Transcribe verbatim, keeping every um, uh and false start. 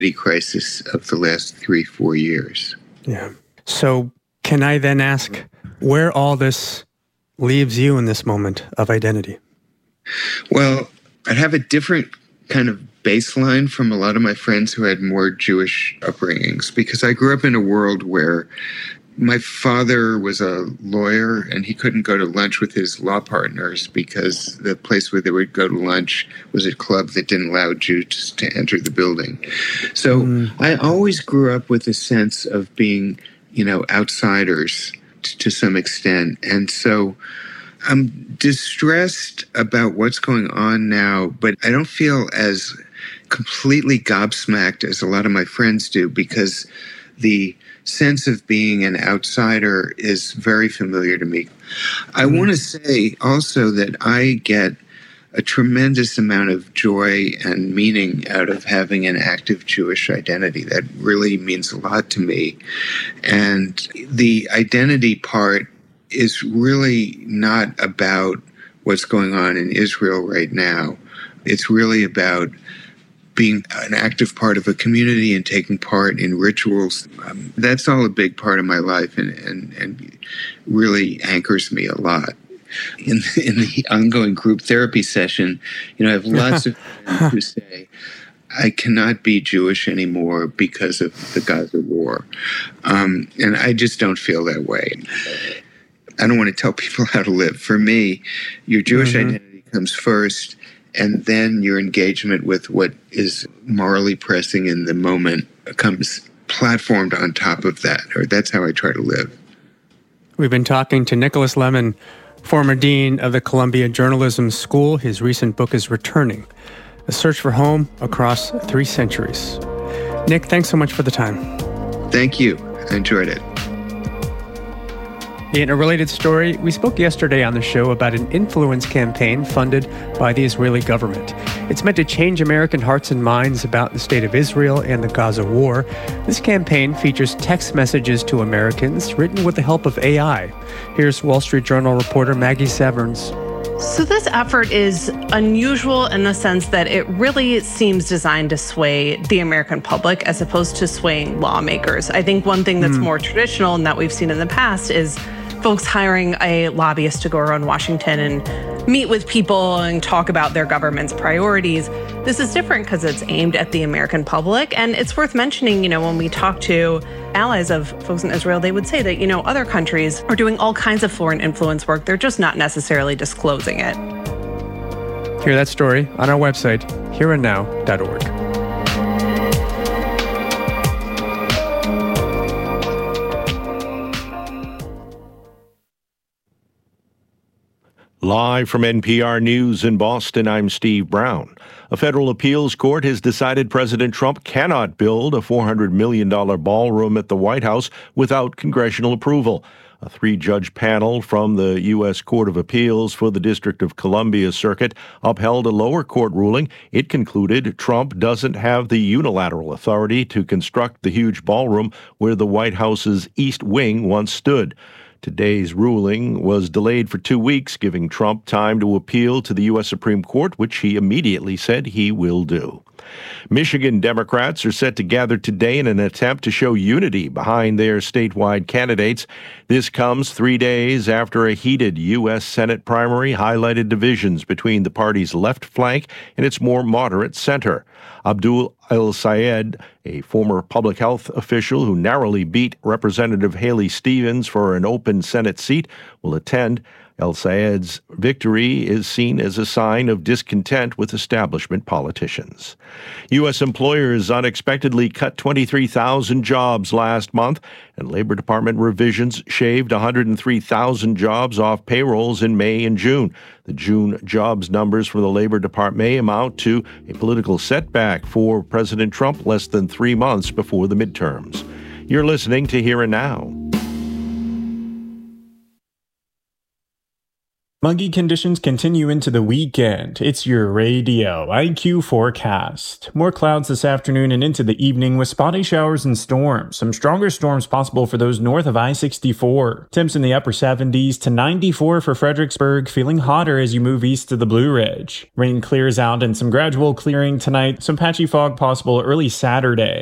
crisis of the last three, four years. Yeah. So can I then ask where all this leaves you in this moment of identity? Well, I'd have a different kind of baseline from a lot of my friends who had more Jewish upbringings, because I grew up in a world where my father was a lawyer and he couldn't go to lunch with his law partners because the place where they would go to lunch was a club that didn't allow Jews to enter the building. So mm. I always grew up with a sense of being, you know, outsiders t- to some extent. And so I'm distressed about what's going on now, but I don't feel as completely gobsmacked as a lot of my friends do, because the sense of being an outsider is very familiar to me. I mm. want to say also that I get a tremendous amount of joy and meaning out of having an active Jewish identity. That really means a lot to me. And the identity part is really not about what's going on in Israel right now. It's really about being an active part of a community and taking part in rituals. Um, that's all a big part of my life, and, and, and really anchors me a lot. In, in the ongoing group therapy session, you know, I have lots of friends who say, I cannot be Jewish anymore because of the Gaza war. Um, and I just don't feel that way. I don't want to tell people how to live. For me, your Jewish mm-hmm. identity comes first, and then your engagement with what is morally pressing in the moment comes platformed on top of that. Or that's how I try to live. We've been talking to Nicholas Lemon, former dean of the Columbia Journalism School. His recent book is Returning, A Search for Home Across Three Centuries. Nick, thanks so much for the time. Thank you. I enjoyed it. In a related story, we spoke yesterday on the show about an influence campaign funded by the Israeli government. It's meant to change American hearts and minds about the state of Israel and the Gaza war. This campaign features text messages to Americans written with the help of A I. Here's Wall Street Journal reporter Maggie Severns. So this effort is unusual in the sense that it really seems designed to sway the American public as opposed to swaying lawmakers. I think one thing that's mm. more traditional and that we've seen in the past is folks hiring a lobbyist to go around Washington and meet with people and talk about their government's priorities. This is different because it's aimed at the American public. And it's worth mentioning, you know, when we talk to allies of folks in Israel, they would say that, you know, other countries are doing all kinds of foreign influence work. They're just not necessarily disclosing it. Hear that story on our website, here and now dot org. Live from N P R News in Boston, I'm Steve Brown. A federal appeals court has decided President Trump cannot build a four hundred million dollars ballroom at the White House without congressional approval. A three-judge panel from the U S Court of Appeals for the District of Columbia Circuit upheld a lower court ruling. It concluded Trump doesn't have the unilateral authority to construct the huge ballroom where the White House's East Wing once stood. Today's ruling was delayed for two weeks, giving Trump time to appeal to the U S Supreme Court, which he immediately said he will do. Michigan Democrats are set to gather today in an attempt to show unity behind their statewide candidates. This comes three days after a heated U S Senate primary highlighted divisions between the party's left flank and its more moderate center. Abdul El-Sayed, a former public health official who narrowly beat Representative Haley Stevens for an open Senate seat, will attend. El-Sayed's victory is seen as a sign of discontent with establishment politicians. U S employers unexpectedly cut twenty-three thousand jobs last month, and Labor Department revisions shaved one hundred three thousand jobs off payrolls in May and June. The June jobs numbers from the Labor Department may amount to a political setback for President Trump less than three months before the midterms. You're listening to Here and Now. Muggy conditions continue into the weekend. It's your radio I Q forecast. More clouds this afternoon and into the evening with spotty showers and storms. Some stronger storms possible for those north of I sixty-four. Temps in the upper seventies to ninety-four for Fredericksburg, feeling hotter as you move east to the Blue Ridge. Rain clears out and some gradual clearing tonight. Some patchy fog possible early Saturday.